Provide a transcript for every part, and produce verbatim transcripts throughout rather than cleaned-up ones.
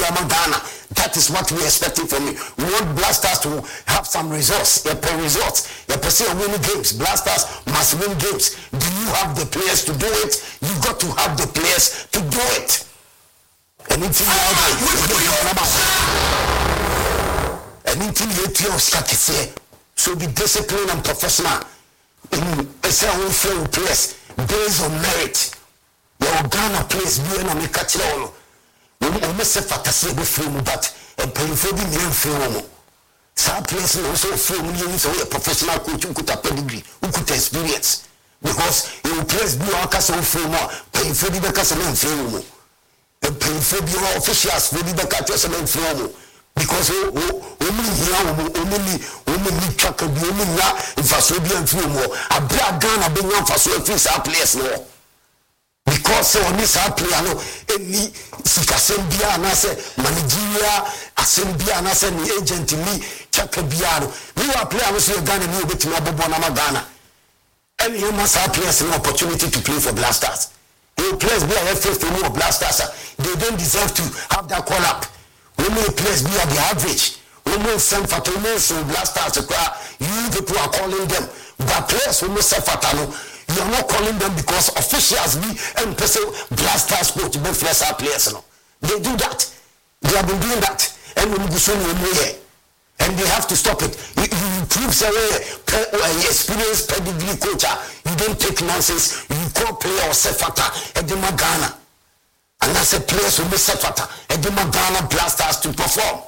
Ghana. That is what we are expecting from you. We want Blasters to have some results, a per results. A per se winning games. Blasters must win games. Do you have the players to do it? You got to have the players to do it. Anything anything you tell say. So be disciplined and professional. In a certain players based on merit. Your Ghana players be na make catch all. We must say fatasi be free but a periphery be near free. Some players also free you so a professional coach who could have pedigree, who could experience. Because you players be all cast on free more, periphery be cast on free. The periphery officials will be the catchers and free. Because only here only only track of the only now if I so be and few more. A black Ghana being on for so few players no. Because so on this player no any Sikasembia and I say Nigeria Asembia and I say the agent me check biano. We are playing with Ghana new bit more Bonama Ghana. And you must have players an opportunity to play for Blasters. You players be a first for more Blasters. They don't deserve to have that call up. Women players be at the average. Women send for two months and Blasters. You people are calling them. But players who must send for you are not calling them because officials be and person Blasters coach be flesh players no. They do that. They have been doing that. And when you so here. And they have to stop it. You, you prove say uh, experienced pedigree coach. You don't take nonsense. You call player or Sefata Edema Ghana. And that's a place who be Sefata Edema Ghana Blasters to perform.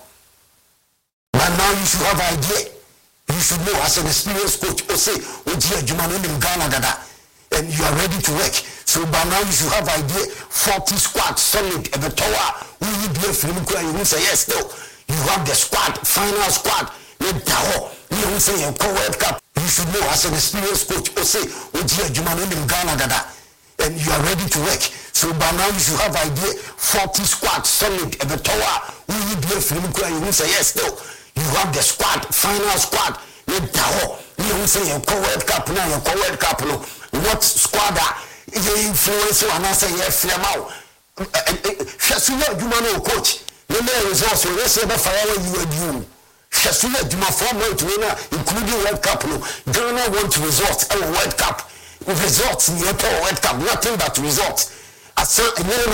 But now you should have an idea. You should know as an experienced coach or say Ojia Jumano in Ghana Gada. And you are ready to work. So by now you should have idea forty squad solid every tower. Will you be a film you will say yes still. You have the squad, final squad, let Taho. You will say a World Cup. You should know as an experienced coach or say Ojia Jumano in Ghana Gada. And you are ready to work. So by now you should have idea forty squad solid every tower. Will you be a film you will say yes still. You have the squad, final squad, let Taho. You will say a World Cup now, a World Cup no. What squad are you influence and I say yes, Flemau? Shasula Jumano coach. The main results will say the fire you and you. Shasula Juma former winner, including World Cup. No, Ghana want results and World Cup. Results in the World Cup, nothing but results. I said,